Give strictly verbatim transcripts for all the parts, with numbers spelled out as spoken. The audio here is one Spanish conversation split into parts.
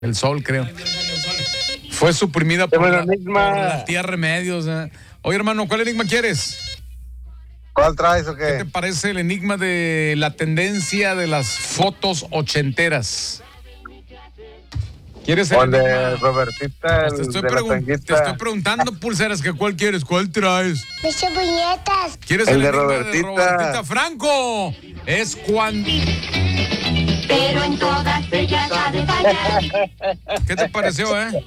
El Sol, creo. Fue suprimida por, la, por la tía Remedios. ¿eh? Oye, hermano, ¿cuál enigma quieres? ¿Cuál traes o qué? ¿Qué te parece el enigma de la tendencia de las fotos ochenteras? ¿Quieres el enigma? de Robertita, te, estoy de pregun- te estoy preguntando, pulseras, que ¿cuál quieres? ¿Cuál traes? Mis cebolletas. ¿Quieres el, el de enigma Robertita. de Robertita Franco? Es cuando... Pero en todas ellas ha de fallar. ¿Qué te pareció, eh?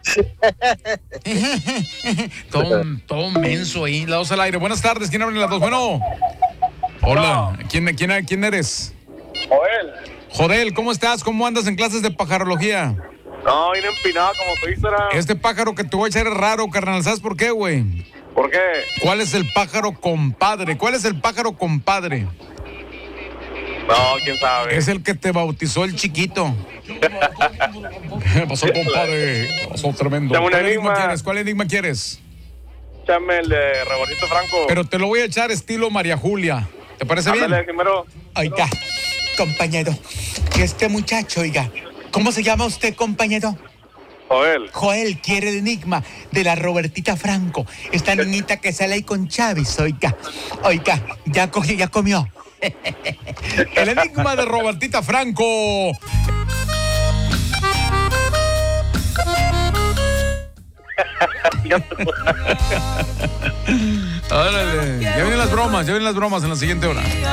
todo, todo menso ahí. La dos al aire. Buenas tardes. ¿Quién habla en las dos? Bueno. Hola. ¿Quién, quién, quién eres? Joel. Jodel, ¿cómo estás? ¿Cómo andas en clases de pajarología? No, vine empinado como tu Instagram. Este pájaro que te voy a echar es raro, carnal. ¿Sabes por qué, güey? ¿Por qué? ¿Cuál es el pájaro compadre? ¿Cuál es el pájaro compadre? No, quién sabe. Es el que te bautizó el chiquito. ¿Qué pasó, compadre? ¿Qué pasó, tremendo? Dame un ¿Cuál enigma enigma. quieres? ¿Cuál enigma quieres? Échame el de Robertito Franco. Pero te lo voy a echar estilo María Julia. ¿Te parece bien? Ándale, primero. Oiga, compañero, que este muchacho, oiga, ¿cómo se llama usted, compañero? Joel. Joel quiere el enigma de la Robertita Franco, esta niñita que sale ahí con Chávez, oiga. Oiga, ya cogió, ya comió. El enigma de Robertita Franco. Órale, ya vienen las bromas, ya vienen las bromas en la siguiente hora.